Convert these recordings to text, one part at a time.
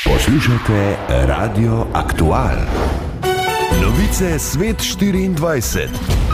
Poslušate Radio Aktual. Novice Svet 24.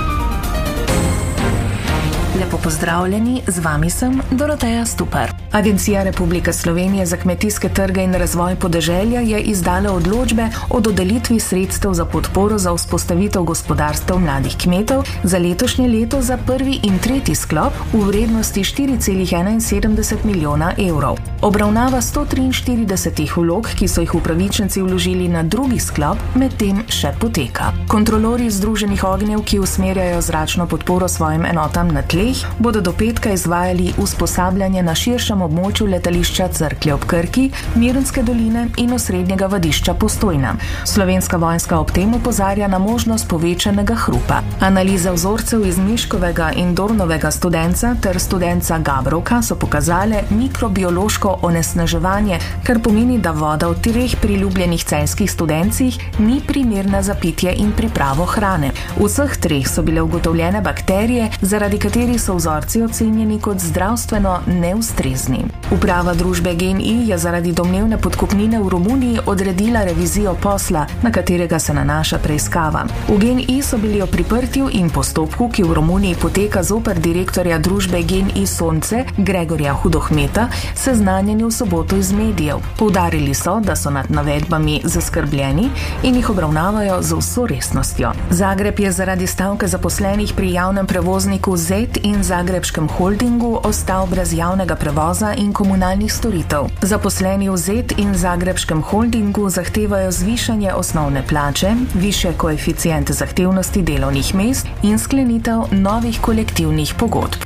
Lepo pozdravljeni, z vami sem Doroteja Stupar. Agencija Republike Slovenije za kmetijske trge in razvoj podeželja je izdala odločbe o dodelitvi sredstev za podporo za vzpostavitev gospodarstev mladih kmetov za letošnje leto za prvi in tretji sklop v vrednosti 4,71 milijona evrov. Obravnava 143 vlog, ki so jih upravičenci vložili na drugi sklop, medtem še poteka. Kontrolorji Združenih ognjev, ki usmerjajo zračno podporo svojim enotam na tleh, bodo do petka izvajali usposabljanje na širšem območju letališča Cerklje ob Krki, Mirnske doline in osrednjega vadišča Postojna. Slovenska vojska ob tem opozarja na možnost povečanega hrupa. Analize vzorcev iz Miškovega in Dornovega studenca ter studenca Gabrovka so pokazale mikrobiološko onesnaževanje, kar pomeni, da voda v 3 priljubljenih celjskih studencih ni primerna za pitje in pripravo hrane. V vseh 3 so bile ugotovljene bakterije, zaradi katerih so vzorci ocenjeni kot zdravstveno neustrezni. Uprava družbe GEN-I je zaradi domnevne podkupnine v Romuniji odredila revizijo posla, na katerega se nanaša preiskava. V GEN-I so bili o priprtju in postopku, ki v Romuniji poteka zoper direktorja družbe GEN-I Sonce, Gregorja Hudohmeta, seznanjeni v soboto iz medijev. Poudarili so, da so nad navedbami zaskrbljeni in jih obravnavajo z vso resnostjo. Zagreb je zaradi stavke zaposlenih pri javnem prevozniku ZET in Zagrebškem holdingu ostal brez javnega prevoza in komunalnih storitev. Zaposleni v ZET in Zagrebškem holdingu zahtevajo zvišanje osnovne plače, višje koeficiente zahtevnosti delovnih mest in sklenitev novih kolektivnih pogodb.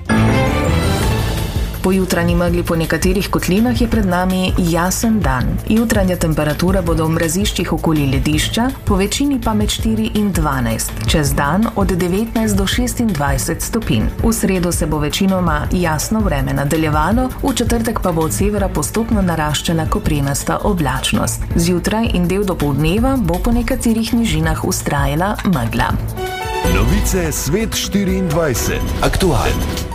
Po jutranji megli po nekaterih kotlinah je pred nami jasen dan. Jutranje temperature bodo v mraziščih okoli ledišča, po večini pa med 4 in 12. Čez dan od 19 do 26 stopinj. V sredo se bo večinoma jasno vreme nadaljevalo, v četrtek pa bo od severa postopno naraščala koprenasta oblačnost. Zjutraj in del dopoldneva bo po nekaterih nižinah vztrajala megla. Novice Svet 24. Aktual.